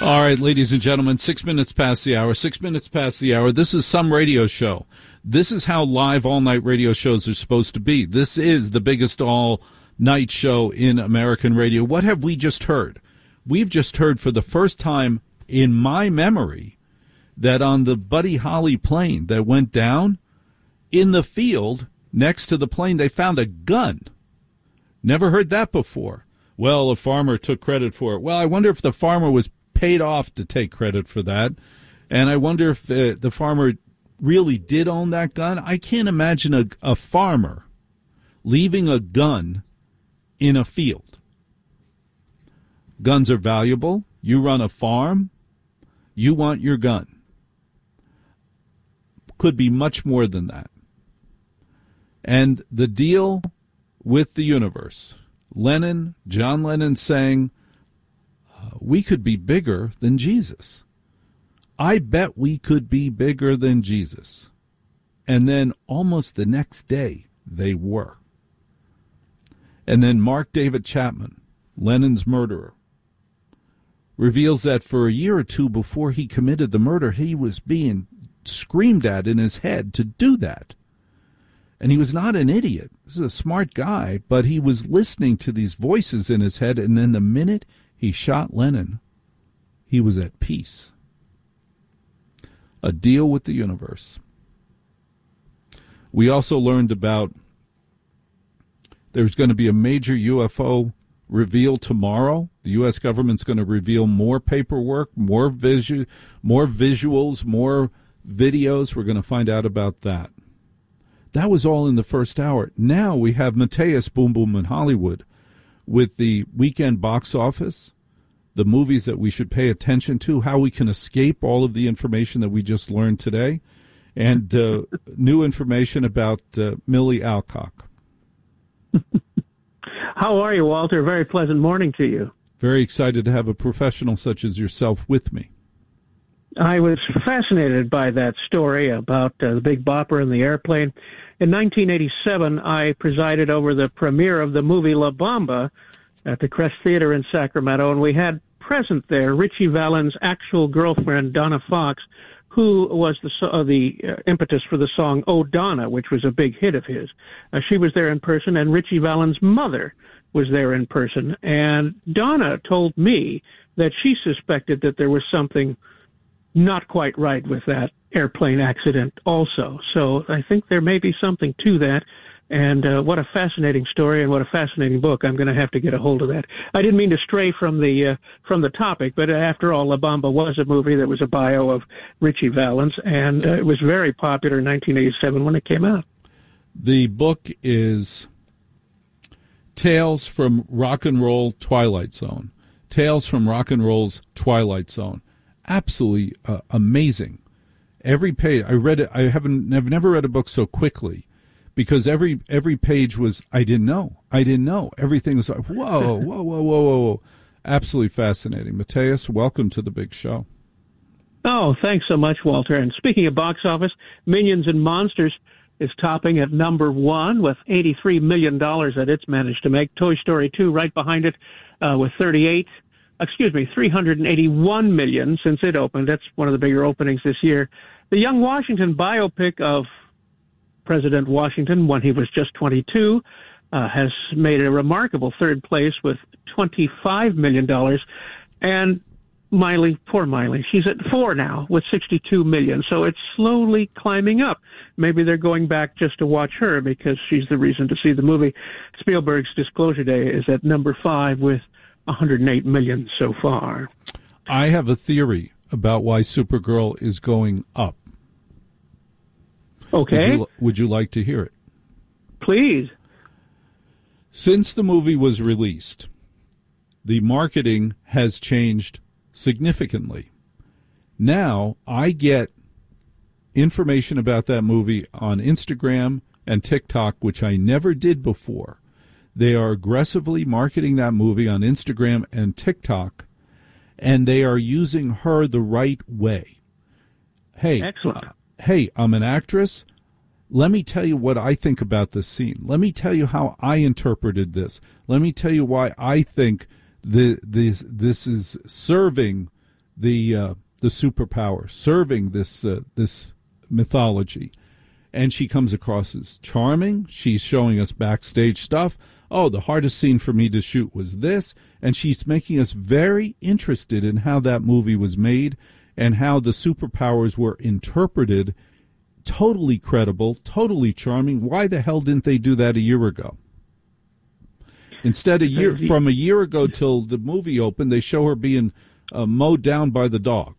All right, ladies and gentlemen, 6 minutes past the hour. 6 minutes past the hour. This is some radio show. This is how live all-night radio shows are supposed to be. This is the biggest all-night show in American radio. What have we just heard? We've just heard for the first time in my memory that on the Buddy Holly plane that went down, in the field next to the plane, they found a gun. Never heard that before. Well, a farmer took credit for it. Well, I wonder if the farmer was paid off to take credit for that. And I wonder if the farmer really did own that gun. I can't imagine a farmer leaving a gun in a field. Guns are valuable. You run a farm. You want your gun. Could be much more than that. And the deal with the universe, John Lennon saying, we could be bigger than Jesus. I bet we could be bigger than Jesus. And then almost the next day, they were. And then Mark David Chapman, Lennon's murderer, reveals that for a year or two before he committed the murder, he was being screamed at in his head to do that. And he was not an idiot. This is a smart guy, but he was listening to these voices in his head, and then the minute he shot Lennon, he was at peace. A deal with the universe. We also learned about there's going to be a major UFO reveal tomorrow. The U.S. government's going to reveal more paperwork, more visuals, more videos. We're going to find out about that. That was all in the first hour. Now we have Mateus Boom Boom in Hollywood with the weekend box office, the movies that we should pay attention to, how we can escape all of the information that we just learned today, and new information about Millie Alcock. How are you, Walter? Very pleasant morning to you. Very excited to have a professional such as yourself with me. I was fascinated by that story about the Big Bopper and the airplane. In 1987, I presided over the premiere of the movie La Bamba at the Crest Theater in Sacramento, and we had present there Ritchie Valens' actual girlfriend, Donna Fox, who was the impetus for the song Oh Donna, which was a big hit of his. She was there in person, and Ritchie Valens' mother was there in person. And Donna told me that she suspected that there was something not quite right with that airplane accident also. So I think there may be something to that. And what a fascinating story and what a fascinating book. I'm going to have to get a hold of that. I didn't mean to stray from the topic, but after all, La Bamba was a movie that was a bio of Ritchie Valens, and it was very popular in 1987 when it came out. The book is Tales from Rock and Roll Twilight Zone. Tales from Rock and Roll's Twilight Zone. Absolutely amazing. Every page, I read it. I've never read a book so quickly, because every page was, I didn't know. Everything was like, whoa. Absolutely fascinating. Mateus, welcome to the big show. Oh, thanks so much, Walter. And speaking of box office, Minions and Monsters is topping at number one with $83 million that it's managed to make. Toy Story 2 right behind it with $381 million since it opened. That's one of the bigger openings this year. The Young Washington biopic of President Washington when he was just 22 has made a remarkable third place with $25 million. And poor Miley, she's at 4 now with $62 million. So it's slowly climbing up. Maybe they're going back just to watch her because she's the reason to see the movie. Spielberg's Disclosure Day is at number 5 with $108 million so far. I have a theory about why Supergirl is going up. Okay. Would you like to hear it? Please. Since the movie was released, the marketing has changed significantly. Now I get information about that movie on Instagram and TikTok, which I never did before. They are aggressively marketing that movie on Instagram and TikTok, and they are using her the right way. Hey, excellent. Hey, I'm an actress. Let me tell you what I think about this scene. Let me tell you how I interpreted this. Let me tell you why I think this is serving the superpower, serving this mythology. And she comes across as charming. She's showing us backstage stuff. Oh, the hardest scene for me to shoot was this. And she's making us very interested in how that movie was made and how the superpowers were interpreted. Totally credible, totally charming. Why the hell didn't they do that a year ago? Instead, from a year ago till the movie opened, they show her being mowed down by the dog.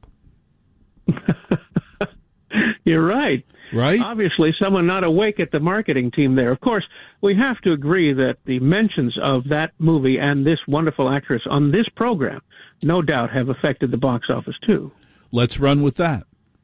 You're right. Right? Obviously, someone not awake at the marketing team there. Of course, we have to agree that the mentions of that movie and this wonderful actress on this program, no doubt, have affected the box office, too. Let's run with that.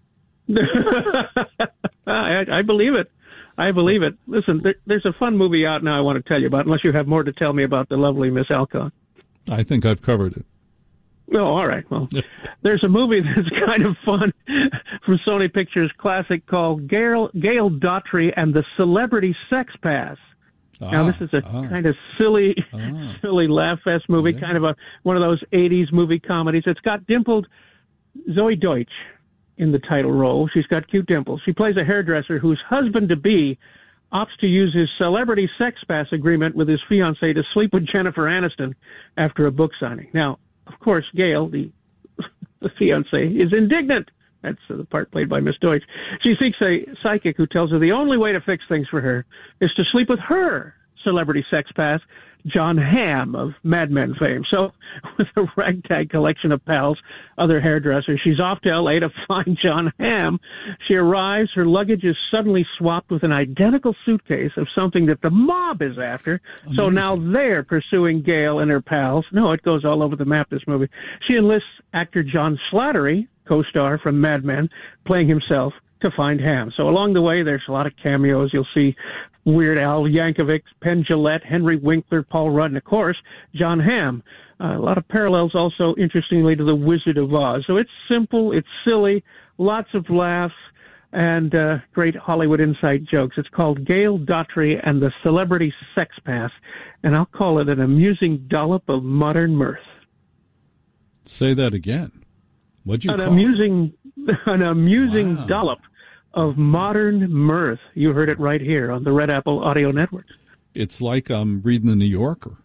I believe it. I believe it. Listen, there's a fun movie out now I want to tell you about, unless you have more to tell me about the lovely Miss Alcott. I think I've covered it. Oh, all right. Well, there's a movie that's kind of fun from Sony Pictures Classic called Gail Daughtry and the Celebrity Sex Pass. Now, this is a kind of silly laugh fest movie, kind of one of those 80s movie comedies. It's got dimpled Zoe Deutsch in the title role. She's got cute dimples. She plays a hairdresser whose husband-to-be opts to use his celebrity sex pass agreement with his fiancée to sleep with Jennifer Aniston after a book signing. Now, of course, Gail, the fiancée, is indignant. That's the part played by Miss Deutsch. She seeks a psychic who tells her the only way to fix things for her is to sleep with her celebrity sex pass, John Hamm of Mad Men fame. So, with a ragtag collection of pals, other hairdressers, she's off to L.A. to find John Hamm. She arrives. Her luggage is suddenly swapped with an identical suitcase of something that the mob is after. Amazing. So now they're pursuing Gail and her pals. No, it goes all over the map, this movie. She enlists actor John Slattery, co-star from Mad Men, playing himself, to find Hamm. So along the way, there's a lot of cameos. You'll see Weird Al Yankovic, Penn Jillette, Henry Winkler, Paul Rudd, and, of course, John Hamm. A lot of parallels also, interestingly, to The Wizard of Oz. So it's simple, it's silly, lots of laughs, and great Hollywood inside jokes. It's called Gail Daughtry and the Celebrity Sex Pass, and I'll call it an amusing dollop of modern mirth. Say that again. What'd you call it? An amusing wow. dollop of modern mirth. You heard it right here on the Red Apple Audio Network. It's like I'm reading the New Yorker.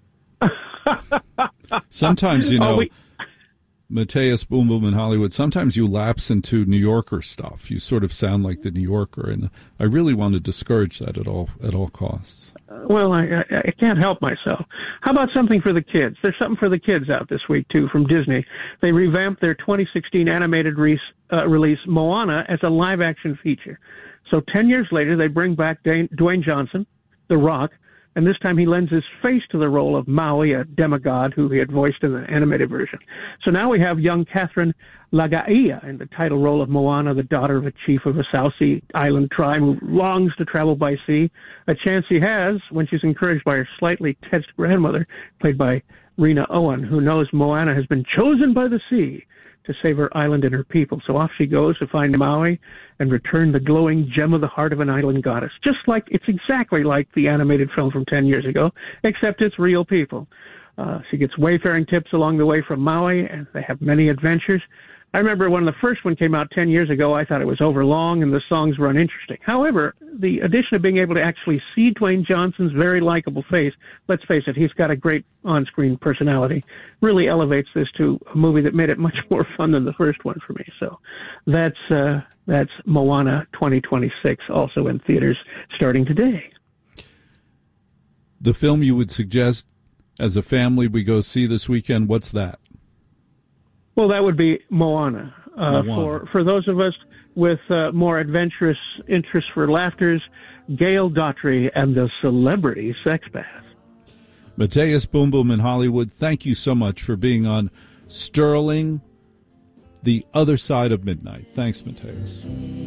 Sometimes, Matthias Boom Boom in Hollywood, sometimes you lapse into New Yorker stuff. You sort of sound like the New Yorker, and I really want to discourage that at all costs. Well, I can't help myself. How about something for the kids? There's something for the kids out this week, too, from Disney. They revamped their 2016 animated release, Moana, as a live-action feature. So 10 years later, they bring back Dwayne Johnson, The Rock, and this time he lends his face to the role of Maui, a demigod who he had voiced in the animated version. So now we have young Catherine Lagaia in the title role of Moana, the daughter of a chief of a South Sea island tribe who longs to travel by sea, a chance she has when she's encouraged by her slightly tense grandmother, played by Rena Owen, who knows Moana has been chosen by the sea to save her island and her people. So off she goes to find Maui and return the glowing gem of the heart of an island goddess. It's exactly like the animated film from 10 years ago, except it's real people. She gets wayfaring tips along the way from Maui, and they have many adventures. I remember when the first one came out 10 years ago, I thought it was overlong and the songs were uninteresting. However, the addition of being able to actually see Dwayne Johnson's very likable face, let's face it, he's got a great on-screen personality, really elevates this to a movie that made it much more fun than the first one for me. So that's Moana 2026, also in theaters starting today. The film you would suggest as a family we go see this weekend, what's that? Well, that would be Moana. For those of us with more adventurous interest for laughters, Gail Daughtry and the Celebrity Sex Pass. Matthias Boom Boom in Hollywood, thank you so much for being on Sterling, The Other Side of Midnight. Thanks, Matthias.